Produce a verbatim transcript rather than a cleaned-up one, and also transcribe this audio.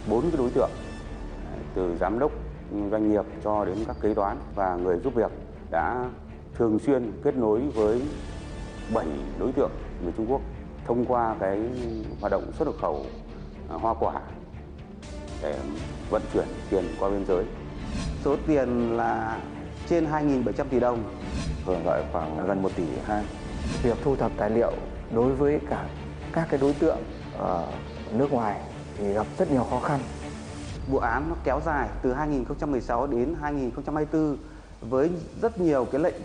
bốn cái đối tượng, từ giám đốc doanh nghiệp cho đến các kế toán và người giúp việc, đã thường xuyên kết nối với bảy đối tượng người Trung Quốc thông qua cái hoạt động xuất nhập khẩu hoa quả để vận chuyển tiền qua biên giới. Số tiền là trên hai nghìn bảy trăm tỷ đồng, hưởng lợi khoảng gần một tỷ hai. Việc thu thập tài liệu đối với cả các cái đối tượng ở nước ngoài thì gặp rất nhiều khó khăn. Vụ án nó kéo dài từ hai nghìn không trăm mười sáu đến hai nghìn không trăm hai mươi tư với rất nhiều cái lệnh